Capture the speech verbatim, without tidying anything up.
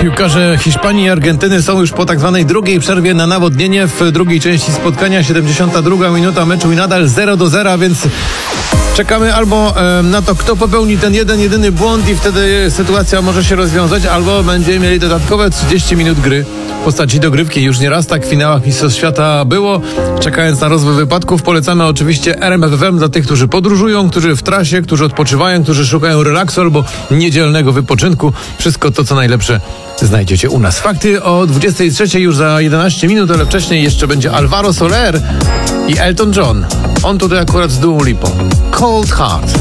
Piłkarze Hiszpanii i Argentyny są już po tak zwanej drugiej przerwie na nawodnienie. W drugiej części spotkania siedemdziesiąta druga minuta meczu i nadal zero do zera, więc czekamy albo e, na to, kto popełni ten jeden, jedyny błąd i wtedy sytuacja może się rozwiązać, albo będziemy mieli dodatkowe trzydzieści minut gry w postaci dogrywki. Już nieraz tak w finałach Mistrzostw Świata było. Czekając na rozwój wypadków, polecamy oczywiście R M F F M dla tych, którzy podróżują, którzy w trasie, którzy odpoczywają, którzy szukają relaksu albo niedzielnego wypoczynku. Wszystko to, co najlepsze, znajdziecie u nas. Fakty o dwudziestej trzeciej już za jedenaście minut, ale wcześniej jeszcze będzie Alvaro Soler i Elton John. On tutaj akurat z Dua Lipą. Cold Heart.